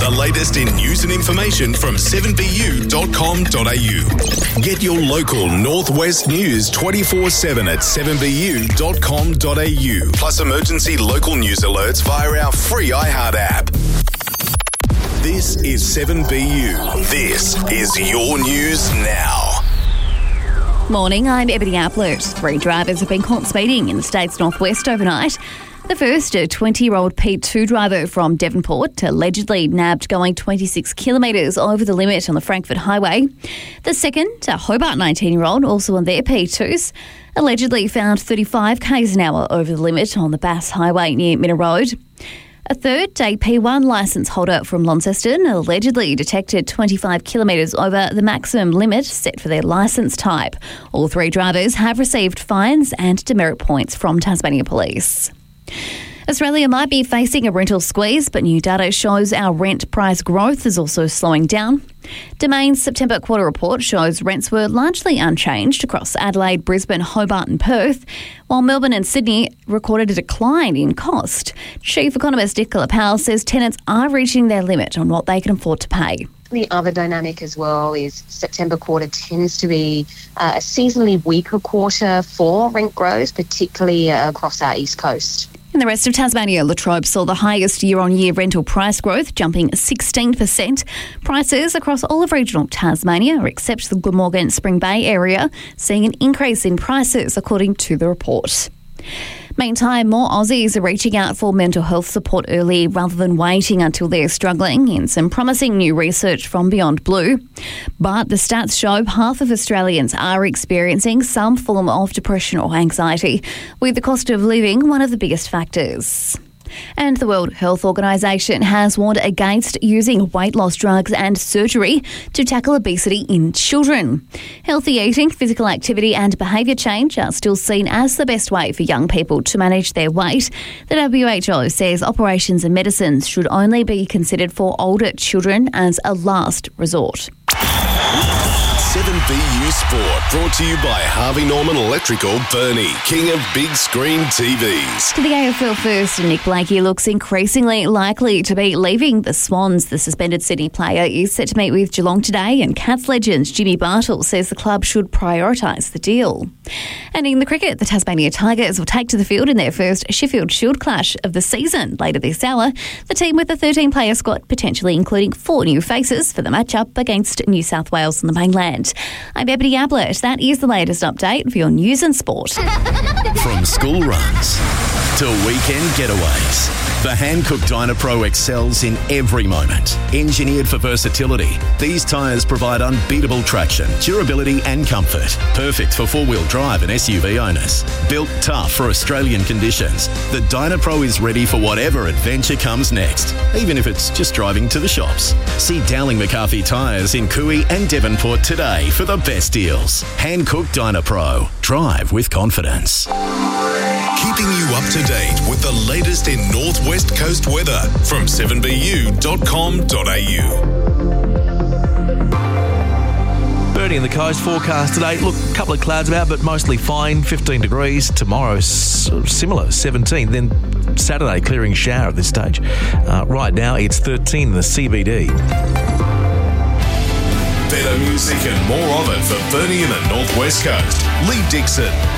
The latest in news and information from 7bu.com.au. Get your local Northwest news 24/7 at 7bu.com.au. Plus emergency local news alerts via our free iHeart app. This is 7BU. This is your news now. Morning, I'm Ebony Applet. 3 drivers have been caught speeding in the state's northwest overnight. The first, a 20-year-old P2 driver from Devonport, allegedly nabbed going 26 kilometres over the limit on the Frankfurt Highway. The second, a Hobart 19-year-old, also on their P2s, allegedly found 35 k's an hour over the limit on the Bass Highway near Minna Road. A third, a P1 licence holder from Launceston, allegedly detected 25 kilometres over the maximum limit set for their licence type. All 3 drivers have received fines and demerit points from Tasmania Police. Australia might be facing a rental squeeze, but new data shows our rent price growth is also slowing down. Domain's September quarter report shows rents were largely unchanged across Adelaide, Brisbane, Hobart and Perth, while Melbourne and Sydney recorded a decline in cost. Chief economist Nicola Powell says tenants are reaching their limit on what they can afford to pay. The other dynamic as well is September quarter tends to be a seasonally weaker quarter for rent growth, particularly across our east coast. In the rest of Tasmania, Latrobe saw the highest year-on-year rental price growth, jumping 16%. Prices across all of regional Tasmania, except the Glamorgan Spring Bay area, seeing an increase in prices, according to the report. Meantime, more Aussies are reaching out for mental health support early rather than waiting until they're struggling in some promising new research from Beyond Blue. But the stats show half of Australians are experiencing some form of depression or anxiety, with the cost of living one of the biggest factors. And the World Health Organization has warned against using weight loss drugs and surgery to tackle obesity in children. Healthy eating, physical activity and behaviour change are still seen as the best way for young people to manage their weight. The WHO says operations and medicines should only be considered for older children as a last resort. 7BU Sport, brought to you by Harvey Norman Electrical, Burnie, king of big screen TVs. To the AFL first, Nick Blakey looks increasingly likely to be leaving the Swans. The suspended Sydney player is set to meet with Geelong today, and Cats legend Jimmy Bartle says the club should prioritise the deal. And in the cricket, the Tasmania Tigers will take to the field in their first Sheffield Shield clash of the season later this hour. The team with a 13-player squad, potentially including 4 new faces for the matchup against New South Wales on the mainland. I'm Ebony Applet. That is the latest update for your news and sport. From school runs to weekend getaways, the Hankook Dynapro excels in every moment. Engineered for versatility, these tyres provide unbeatable traction, durability and comfort. Perfect for 4-wheel drive and SUV owners. Built tough for Australian conditions, the Dynapro is ready for whatever adventure comes next, even if it's just driving to the shops. See Dowling McCarthy Tyres in Cooey and Devonport today for the best deals. Hankook Dynapro. Drive with confidence. Keeping you up to date with the latest in Northwest Coast weather from 7bu.com.au. Birdie in the coast forecast today. Look, a couple of clouds about, but mostly fine. 15 degrees. Tomorrow, similar, 17. Then Saturday, clearing shower at this stage. Right now, it's 13 in the CBD. Better music and more of it for Burnie and the Northwest Coast. Lee Dixon.